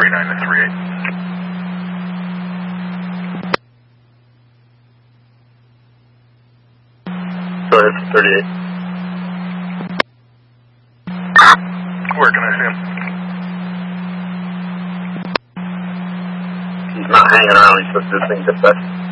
39 to 38. Go ahead for 38. Where can I see him? He's not hanging around, he's supposed to do things at best.